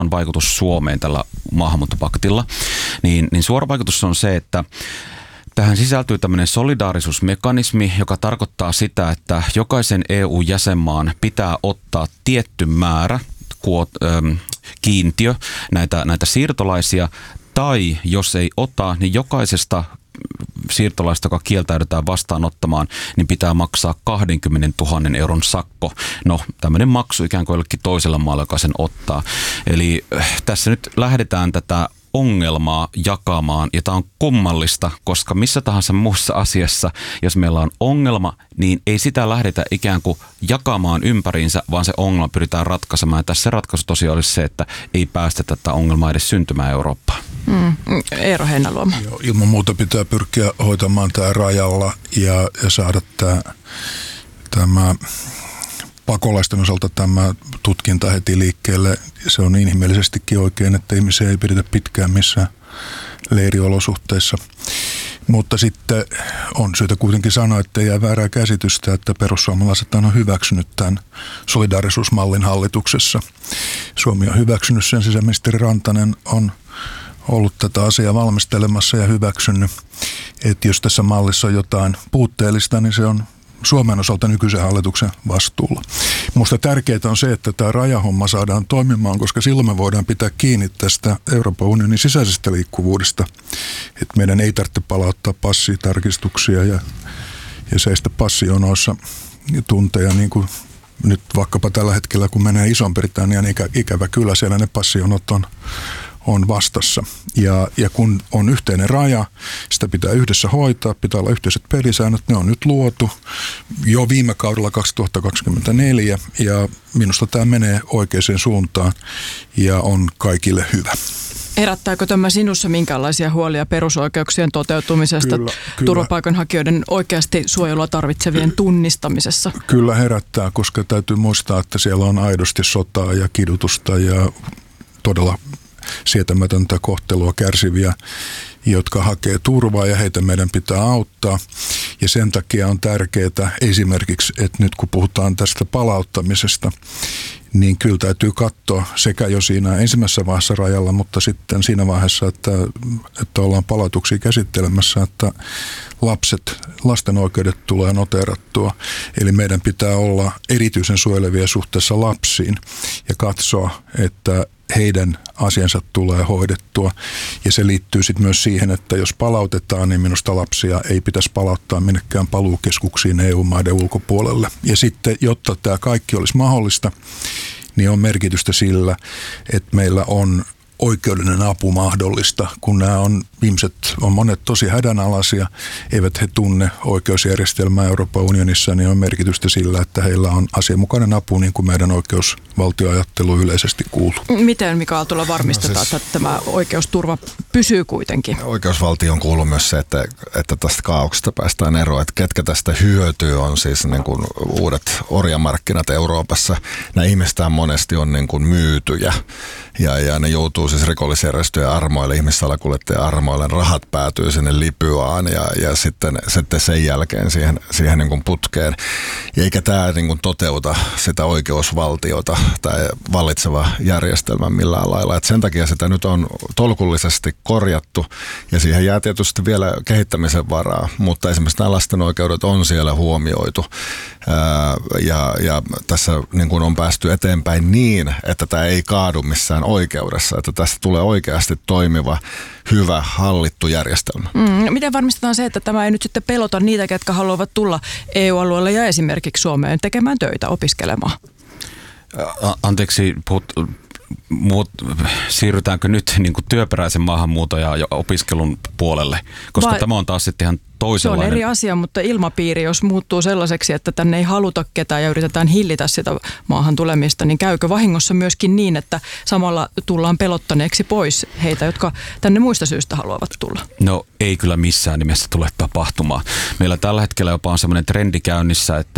on vaikutus Suomeen tällä maahanmuuttopaktilla, niin suora vaikutus on se, että tähän sisältyy tämmöinen solidaarisuusmekanismi, joka tarkoittaa sitä, että jokaisen EU-jäsenmaan pitää ottaa tietty määrä kiintiö näitä siirtolaisia, tai jos ei ota, niin jokaisesta siirtolaista, joka kieltäydytään vastaanottamaan, niin pitää maksaa 20 000 euron sakko. No, tämmöinen maksu ikään kuin jollekin toisella maalla, joka sen ottaa. Eli tässä nyt lähdetään tätä ongelmaa jakamaan, ja tämä on kummallista, koska missä tahansa muussa asiassa, jos meillä on ongelma, niin ei sitä lähdetä ikään kuin jakamaan ympäriinsä, vaan se ongelma pyritään ratkaisemaan. Ja tässä ratkaisu tosiaan olisi se, että ei päästä tätä ongelmaa edes syntymään Eurooppaan. Eero Heinäluoma. Joo, ilman muuta pitää pyrkiä hoitamaan tämä rajalla ja saada tämä pakolaisten osalta tämä tutkinta heti liikkeelle. Se on inhimillisestikin oikein, että ihmisiä ei pidetä pitkään missään leiriolosuhteissa. Mutta sitten on syytä kuitenkin sanoa, että ei jää väärää käsitystä, että perussuomalaiset on hyväksynyt tämän solidaarisuusmallin hallituksessa. Suomi on hyväksynyt sen, sisäministeri Rantanen on ollut tätä asiaa valmistelemassa ja hyväksynyt, että jos tässä mallissa on jotain puutteellista, niin se on Suomen osalta nykyisen hallituksen vastuulla. Minusta tärkeää on se, että tämä rajahomma saadaan toimimaan, koska silloin me voidaan pitää kiinni tästä Euroopan unionin sisäisestä liikkuvuudesta. Että meidän ei tarvitse palauttaa passitarkistuksia ja seistä passionoissa tunteja, niin kuin nyt vaikkapa tällä hetkellä, kun menee Ison-Britannian, ikävä kyllä siellä ne passionot on vastassa. Ja kun on yhteinen raja, sitä pitää yhdessä hoitaa, pitää olla yhteiset pelisäännöt, ne on nyt luotu jo viime kaudella 2024 ja minusta tämä menee oikeaan suuntaan ja on kaikille hyvä. Herättääkö tämä sinussa minkälaisia huolia perusoikeuksien toteutumisesta, kyllä. Turvapaikanhakijoiden oikeasti suojelua tarvitsevien tunnistamisessa? Kyllä herättää, koska täytyy muistaa, että siellä on aidosti sotaa ja kidutusta ja todella sietämätöntä kohtelua kärsiviä, jotka hakee turvaa ja heitä meidän pitää auttaa. Ja sen takia on tärkeää esimerkiksi, että nyt kun puhutaan tästä palauttamisesta, niin kyllä täytyy katsoa sekä jo siinä ensimmäisessä vaiheessa rajalla, mutta sitten siinä vaiheessa, että ollaan palautuksia käsittelemässä, että lasten oikeudet tulee noteerattua. Eli meidän pitää olla erityisen suojelevia suhteessa lapsiin ja katsoa, että heidän asiansa tulee hoidettua. Ja se liittyy sitten myös siihen, että jos palautetaan, niin minusta lapsia ei pitäisi palauttaa minnekään paluukeskuksiin EU-maiden ulkopuolelle. Ja sitten, jotta tämä kaikki olisi mahdollista, niin on merkitystä sillä, että meillä on oikeudellinen apu mahdollista, kun nämä ihmiset on monet tosi hädänalaisia, eivät he tunne oikeusjärjestelmää Euroopan unionissa, niin on merkitystä sillä, että heillä on asianmukainen apu, niin kuin meidän oikeusvaltioajattelu yleisesti kuuluu. Miten, Mika Aaltola, varmistetaan, että tämä oikeusturva pysyy kuitenkin? Oikeusvaltioon kuuluu myös se, että tästä kaauksesta päästään eroon, että ketkä tästä hyötyy on siis niin kuin uudet orjamarkkinat Euroopassa. Nämä ihmistään monesti on niin kuin myytyjä ja ne joutuu siis rikollisjärjestöjen armoille, ihmissalakuljettajien armoille, rahat päätyy sinne Libyaan ja sitten sen jälkeen siihen niin kuin putkeen. Ja eikä tämä niin kuin toteuta sitä oikeusvaltiota tai vallitseva järjestelmä millään lailla. Et sen takia sitä nyt on tolkullisesti korjattu ja siihen jää tietysti vielä kehittämisen varaa, mutta esimerkiksi nämä lasten oikeudet on siellä huomioitu ja tässä niin kuin on päästy eteenpäin niin, että tämä ei kaadu missään oikeudessa, että tästä tulee oikeasti toimiva, hyvä, hallittu järjestelmä. Miten varmistetaan se, että tämä ei nyt sitten pelota niitä, ketkä haluavat tulla EU-alueelle ja esimerkiksi Suomeen tekemään töitä, opiskelemaan? Anteeksi, siirrytäänkö nyt niin kuin työperäisen maahanmuuton ja opiskelun puolelle? Koska tämä on taas sitten ihan toisenlainen. Se on eri asia, mutta ilmapiiri, jos muuttuu sellaiseksi, että tänne ei haluta ketään ja yritetään hillitä sitä maahan tulemista, niin käykö vahingossa myöskin niin, että samalla tullaan pelottaneeksi pois heitä, jotka tänne muista syistä haluavat tulla? No ei kyllä missään nimessä tule tapahtumaan. Meillä tällä hetkellä jopa on semmoinen trendi käynnissä, että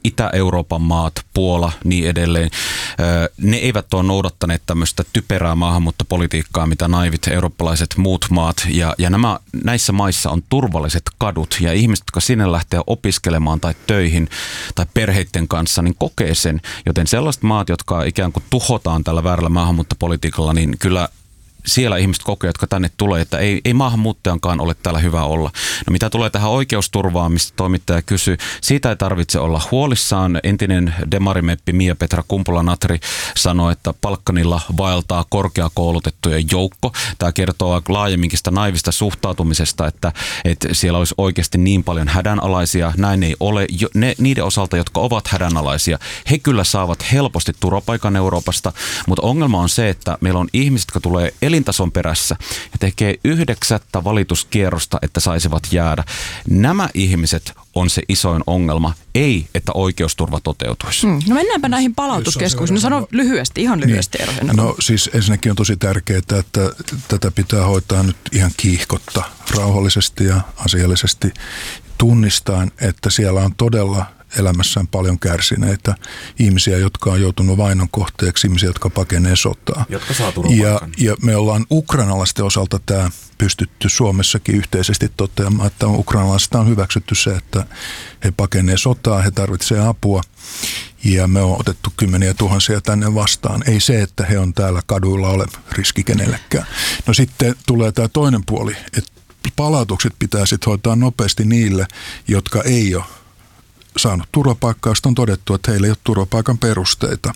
Itä-Euroopan maat, Puola, niin edelleen, ne eivät ole noudattaneet tämmöistä typerää maahanmuuttopolitiikkaa, mitä naivit eurooppalaiset muut maat. Ja näissä maissa on turvalliset kadut ja ihmiset, jotka sinne lähtee opiskelemaan tai töihin tai perheiden kanssa, niin kokee sen. Joten sellaiset maat, jotka ikään kuin tuhotaan tällä väärällä maahanmuuttopolitiikalla, niin kyllä siellä ihmiset kokee, jotka tänne tulee, että ei maahanmuuttajankaan ole täällä hyvä olla. No mitä tulee tähän oikeusturvaan, mistä toimittaja kysyi, siitä ei tarvitse olla huolissaan. Entinen demarimeppi Mia-Petra Kumpula-Natri sanoi, että Balkanilla vaeltaa korkeakoulutettujen joukko. Tämä kertoo laajemminkin sitä naivista suhtautumisesta, että siellä olisi oikeasti niin paljon hädänalaisia. Näin ei ole. Niiden osalta, jotka ovat hädänalaisia, he kyllä saavat helposti turvapaikan Euroopasta, mutta ongelma on se, että meillä on ihmiset, jotka tulee elintason perässä ja tekee 9 valituskierrosta, että saisivat jäädä. Nämä ihmiset on se isoin ongelma, ei että oikeusturva toteutuisi. No mennäänpä näihin palautuskeskuksiin. No sano lyhyesti, ihan lyhyesti. Niin. No siis ensinnäkin on tosi tärkeää, että tätä pitää hoitaa nyt ihan kiihkotta, rauhallisesti ja asiallisesti tunnistaen, että siellä on todella elämässään paljon kärsineitä ihmisiä, jotka on joutunut vainon kohteeksi, ihmisiä, jotka pakenee sotaa. Jotka saa turvapaikan. Ja me ollaan ukrainalaisten osalta tämä pystytty Suomessakin yhteisesti toteamaan, että ukrainalaisista on hyväksytty se, että he pakenee sotaa, he tarvitsevat apua ja me on otettu 10 000 tänne vastaan. Ei se, että he on täällä kaduilla ole riski kenellekään. No sitten tulee tämä toinen puoli, että palautukset pitää sitten hoitaa nopeasti niille, jotka ei ole saanut turvapaikkaa, josta on todettu, että heillä ei ole turvapaikan perusteita.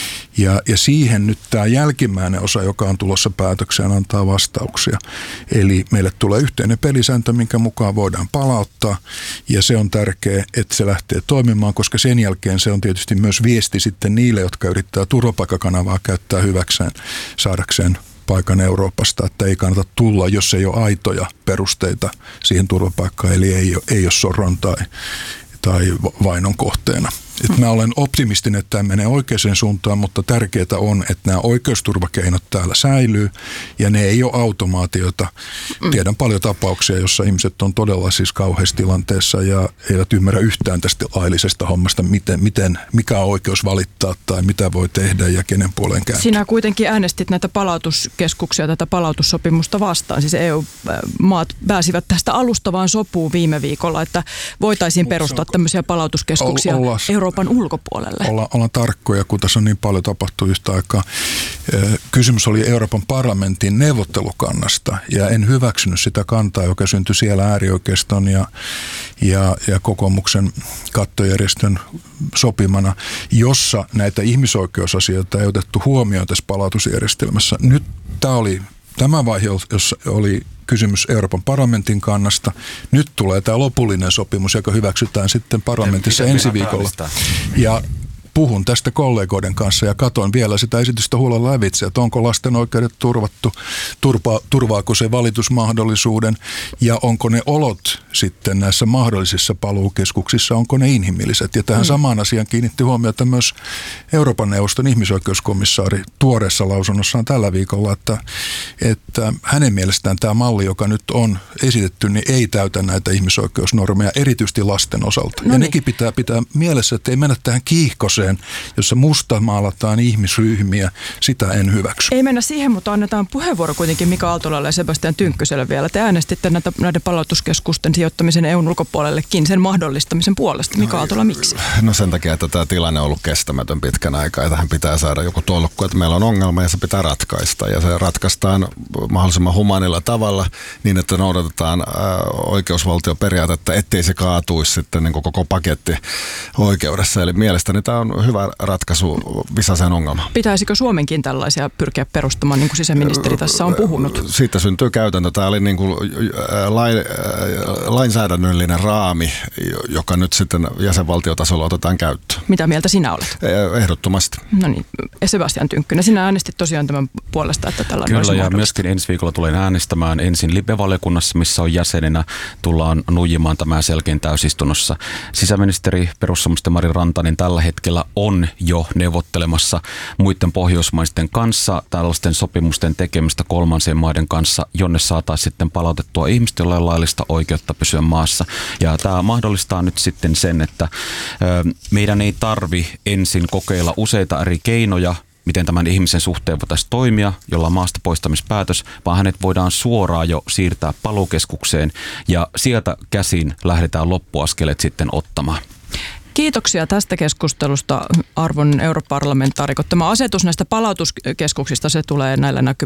Ja siihen nyt tämä jälkimmäinen osa, joka on tulossa päätökseen, antaa vastauksia. Eli meille tulee yhteinen pelisääntö, minkä mukaan voidaan palauttaa, ja se on tärkeää, että se lähtee toimimaan, koska sen jälkeen se on tietysti myös viesti sitten niille, jotka yrittää turvapaikkakanavaa käyttää hyväkseen, saadakseen paikan Euroopasta, että ei kannata tulla, jos ei ole aitoja perusteita siihen turvapaikkaan, eli ei ole sorron tai vainon kohteena. Mä olen optimistinen, että tämä menee oikeaan suuntaan, mutta tärkeää on, että nämä oikeusturvakeinot täällä säilyy ja ne ei ole automaatioita. Tiedän paljon tapauksia, jossa ihmiset on todella siis kauheassa tilanteessa ja eivät ymmärrä yhtään tästä laillisesta hommasta, mikä on oikeus valittaa tai mitä voi tehdä ja kenen puoleen kääntyä. Sinä kuitenkin äänestit näitä palautuskeskuksia, tätä palautussopimusta vastaan. Siis EU-maat pääsivät tästä alustavaan sopuun viime viikolla, että voitaisiin perustaa tämmöisiä palautuskeskuksia Euroopan ulkopuolelle. Ollaan tarkkoja, kun tässä on niin paljon tapahtuu yhtä aikaa. Kysymys oli Euroopan parlamentin neuvottelukannasta ja en hyväksynyt sitä kantaa, joka syntyi siellä äärioikeiston ja kokoomuksen kattojärjestön sopimana, jossa näitä ihmisoikeusasioita ei otettu huomioon tässä palautusjärjestelmässä. Nyt tämä vaihe, jossa oli kysymys Euroopan parlamentin kannasta. Nyt tulee tämä lopullinen sopimus, joka hyväksytään sitten parlamentissa ensi viikolla. Ja puhun tästä kollegoiden kanssa ja katon vielä sitä esitystä huolella lävitse, että onko lasten oikeudet turvattu, turvaako se valitusmahdollisuuden ja onko ne olot sitten näissä mahdollisissa paluukeskuksissa, onko ne inhimilliset. Ja tähän samaan asiaan kiinnitti huomiota myös Euroopan neuvoston ihmisoikeuskomissaari tuoreessa lausunnossaan tällä viikolla, että hänen mielestään tämä malli, joka nyt on esitetty, niin ei täytä näitä ihmisoikeusnormeja, erityisesti lasten osalta. Ja nekin pitää mielessä, että ei mennä tähän kiihkoseen, jossa mustamaalataan ihmisryhmiä, sitä en hyväksy. Ei mennä siihen, mutta annetaan puheenvuoro kuitenkin Mika Aaltolalle ja Sebastian Tynkkyselle vielä. Te äänestitte näiden palautuskeskusten sijoittamisen EUn ulkopuolellekin sen mahdollistamisen puolesta. Mika Aaltola, miksi? No sen takia, että tämä tilanne on ollut kestämätön pitkän aikaa ja tähän pitää saada joku tolkku, että meillä on ongelma ja se pitää ratkaista. Ja se ratkaistaan mahdollisimman humanilla tavalla niin, että noudatetaan oikeusvaltioperiaatetta, ettei se kaatuisi sitten niin koko paketti oikeudessa. Eli mielestäni tämä on hyvä ratkaisu visaiseen ongelmaan. Pitäisikö Suomenkin tällaisia pyrkiä perustamaan, niin kuin sisäministeri tässä on puhunut? Siitä syntyy käytäntö. Tämä oli niin kuin lainsäädännöllinen raami, joka nyt sitten jäsenvaltiotasolla otetaan käyttöön. Mitä mieltä sinä olet? Ehdottomasti. No niin, Sebastian Tynkkynen, sinä äänestit tosiaan tämän puolesta, että tällainen Kyllä, ja myöskin ensi viikolla tulen äänestämään ensin LIBE-valiokunnassa, missä on jäsenenä. Tullaan nuijimaan tämä selkein täysistunnossa. Sisäministeri perussuomalaisten Mari Rantanen tällä hetkellä hetkellä on jo neuvottelemassa muiden pohjoismaisten kanssa tällaisten sopimusten tekemistä kolmansien maiden kanssa, jonne saataisiin sitten palautettua ihmiset, joilla on laillista oikeutta pysyä maassa. Ja tämä mahdollistaa nyt sitten sen, että meidän ei tarvi ensin kokeilla useita eri keinoja, miten tämän ihmisen suhteen voitaisiin toimia, jolla on maasta poistamispäätös, vaan hänet voidaan suoraan jo siirtää paluukeskukseen ja sieltä käsin lähdetään loppuaskeleet sitten ottamaan. Kiitoksia tästä keskustelusta, arvon europarlamentaarikot. Tämä asetus näistä palautuskeskuksista, se tulee näillä näkymin